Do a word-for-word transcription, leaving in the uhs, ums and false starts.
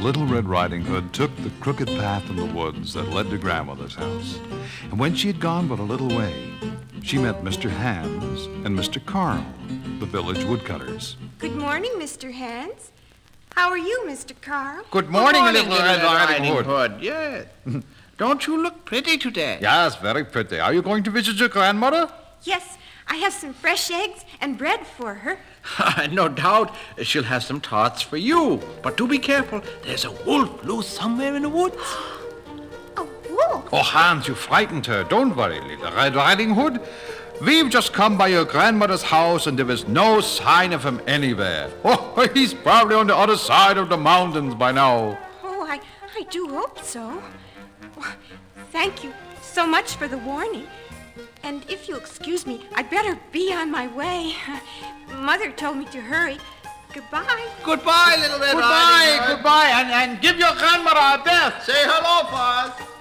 Little Red Riding Hood took the crooked path in the woods that led to Grandmother's house. And when she had gone but a little way, she met Mister Hans and Mister Carl, the village woodcutters. Good morning, Mister Hans. How are you, Mister Carl? Good morning, Good morning Little Red Riding Hood. Hood. Yes. Don't you look pretty today? Yes, very pretty. Are you going to visit your grandmother? Yes, I have some fresh eggs and bread for her. No doubt she'll have some tarts for you. But do be careful. There's a wolf loose somewhere in the woods. A wolf? Oh, Hans, you frightened her. Don't worry, Little Red Riding Hood. We've just come by your grandmother's house, and there is no sign of him anywhere. Oh, he's probably on the other side of the mountains by now. Oh, I, I do hope so. Well, thank you so much for the warning. And if you'll excuse me, I'd better be on my way. Mother told me to hurry. Goodbye. Goodbye, Little Red Goodbye, Riding Hood. goodbye, and, and give your grandmother a death. Say hello for us.